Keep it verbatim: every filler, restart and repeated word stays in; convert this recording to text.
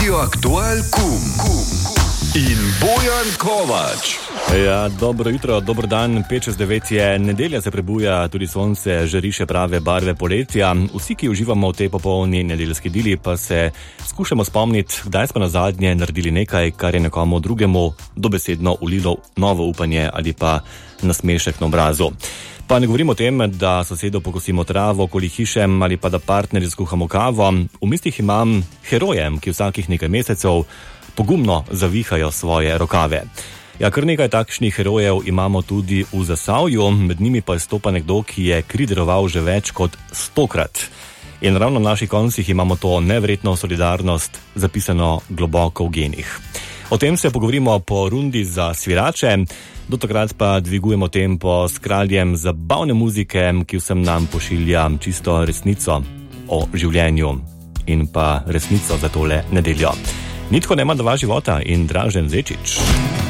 Radio Aktual Kum in Bojan Kovač. Ja, dobro jutro, dober dan, pet čez devet je, nedelja se prebuja, tudi sonce žari še prave barve poletja. Vsi, ki uživamo v tej popolni nedeljski idili, pa se skušamo spomniti, kdaj smo nazadnje naredili nekaj, kar je nekomu drugemu dobesedno ulilo novo upanje ali pa nasmešek na obrazu. Pa ne govorim o tem, da sosedu pokosimo travo okoli hiše ali pa da partnerji skuhamo kavo. V mislih imam heroje, ki vsakih nekaj mesecev pogumno zavihajo svoje rokave. Ja, kar nekaj takšnih herojev imamo tudi v Zasavju, med njimi pa stopa nekdo, ki je kri daroval že več kot stokrat. In ravno na naših koncih imamo to neverjetno solidarnost zapisano globoko v genih. O tem se pogovorimo po rundi za svirače, do takrat pa dvigujemo tempo s kraljem zabavne muzike, ki vsem nam pošilja čisto resnico o življenju in pa resnico za tole nedeljo. Nitko nema dva života in Dražen Zečič.